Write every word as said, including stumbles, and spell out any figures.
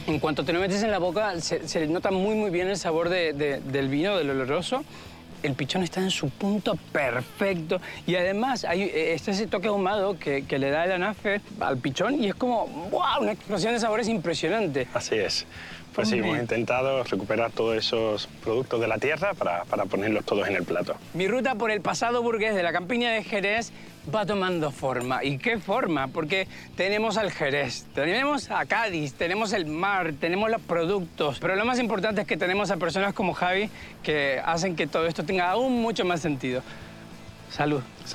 En cuanto te lo metes en la boca, se, se nota muy, muy bien el sabor de, de, del vino, del oloroso. El pichón está en su punto perfecto y además hay está ese toque ahumado que, que le da el anafe al pichón y es como ¡wow! Una explosión de sabores impresionante. Así es. Pues sí, hemos intentado recuperar todos esos productos de la tierra para, para ponerlos todos en el plato. Mi ruta por el pasado burgués de la campiña de Jerez va tomando forma. ¿Y qué forma? Porque tenemos al Jerez, tenemos a Cádiz, tenemos el mar, tenemos los productos. Pero lo más importante es que tenemos a personas como Javi que hacen que todo esto tenga aún mucho más sentido. Salud. Salud.